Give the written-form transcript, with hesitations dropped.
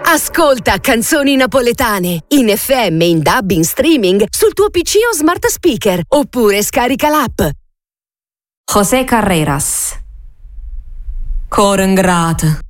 Ascolta canzoni napoletane in FM, in DAB, in streaming sul tuo PC o smart speaker oppure scarica l'app. José Carreras. Cor ingrato.